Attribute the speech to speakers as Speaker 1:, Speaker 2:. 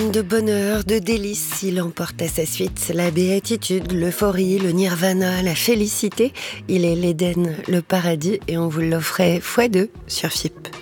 Speaker 1: De bonheur, de délices, il emporte à sa suite la béatitude, l'euphorie, le nirvana, la félicité. Il est l'Éden, le paradis, et on vous l'offrait x2 sur FIP.